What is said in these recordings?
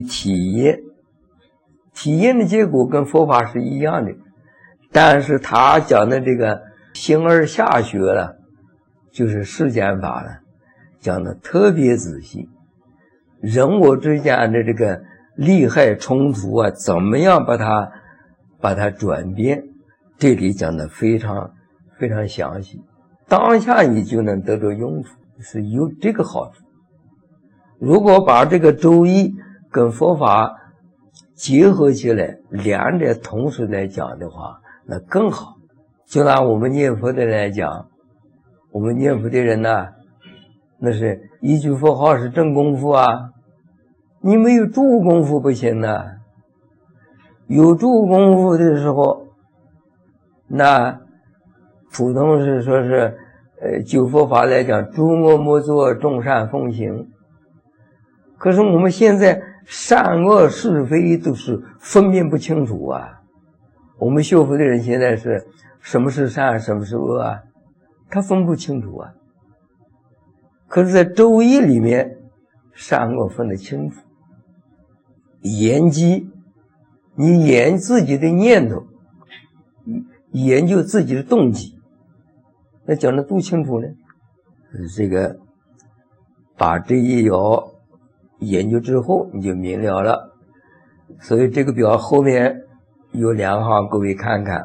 体验，体验的结果跟佛法是一样的，但是他讲的这个形而下学了，就是世间法了，讲的特别仔细，人我之间的这个利害冲突啊，怎么样把它转变，这里讲的非常非常详细，当下你就能得到用处，是有这个好处。如果把这个周易跟佛法结合起来，两者同时来讲的话，那更好。就拿我们念佛的来讲，我们念佛的人呢，那是一句佛号是正功夫啊，你没有助功夫不行啊。有助功夫的时候，那普通是说是就佛法来讲，诸恶莫作，众善奉行。可是我们现在善恶是非都是分辨不清楚啊。我们修佛的人现在是什么是善，什么是恶啊，他分不清楚啊。可是在周易里面，善恶分得清楚。研机，你研自己的念头，研究自己的动机，那讲得多清楚呢。这个把这一爻研究之后，你就明了了。所以这个表后面有2行，各位看看。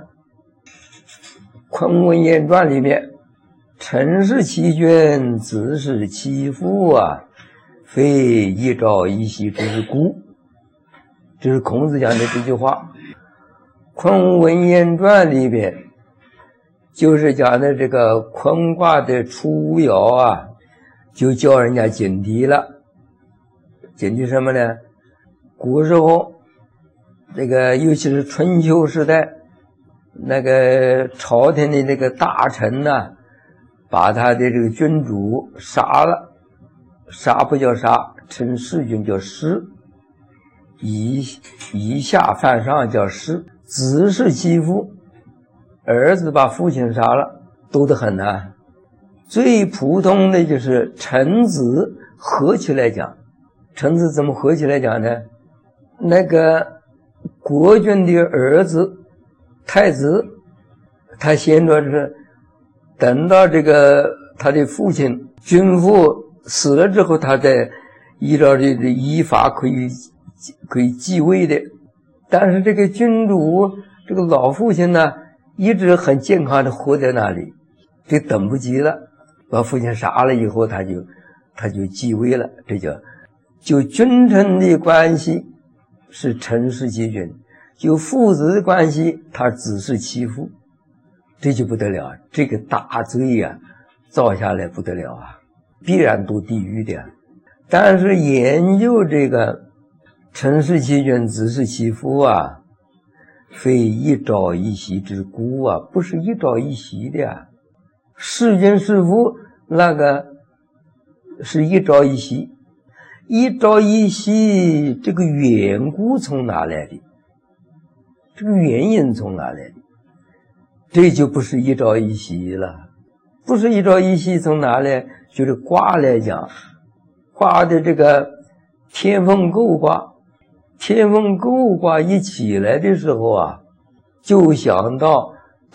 昆文言传里面，臣是其君，子是其父啊，非一朝一夕之故。这是孔子讲的这句话。昆文言传里边就是讲的这个坤卦的初爻啊，就叫人家警惕了。警惕什么呢？古时候这个尤其是春秋时代，那个朝廷的那个大臣呢，把他的这个君主杀了，杀不叫杀，称弑君叫弑，以下犯上叫弑，子是其父，儿子把父亲杀了，多得很呐。最普通的就是臣子合起来讲，臣子怎么合起来讲呢？那个国君的儿子太子，他先说是等到这个他的父亲君父死了之后，他再依照这个依法可以继位的。但是这个君主这个老父亲呢，一直很健康的活在那里，这等不及了，把父亲杀了以后，他就继位了。这就君臣的关系是臣是其君，就父子的关系他子是其父，这就不得了，这个大罪啊造下来不得了啊，必然堕地狱的。但是研究这个臣是其君，子是其父啊，非一朝一夕之故啊，不是一朝一夕的啊。弑君弑父那个是一朝一夕，一朝一夕这个缘故从哪来的？这个原因从哪来的？这就不是一朝一夕了。不是一朝一夕从哪来？就是卦来讲，卦的这个天风姤卦，天风姤卦一起来的时候啊，就想到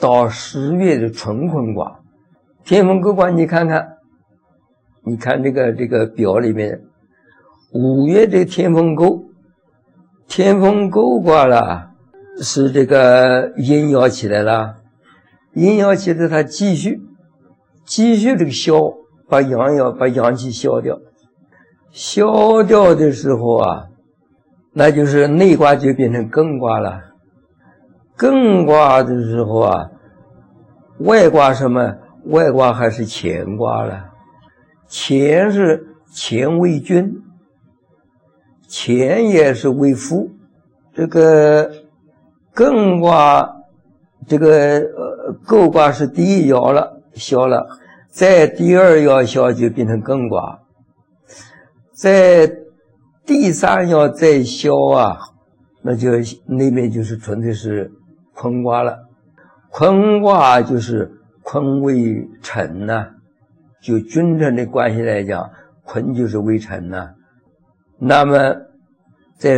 10月的春坤卦。天风姤卦你看看，你看这个表里面，5月的天风姤，天风姤卦了，是这个阴爻起来了，阴爻起来它继续这个消，把阳气消掉，消掉的时候啊，那就是内卦就变成艮卦了。艮卦的时候啊，外卦什么？外卦还是乾卦了。乾是乾为君，乾也是为父。这个艮卦，这个姤卦是第一爻了，消了，在第二爻消就变成艮卦，在第3爻再消啊，那就那边就是纯粹是坤卦了。坤卦就是坤为臣呐，就君臣的关系来讲，坤就是为臣呐。那么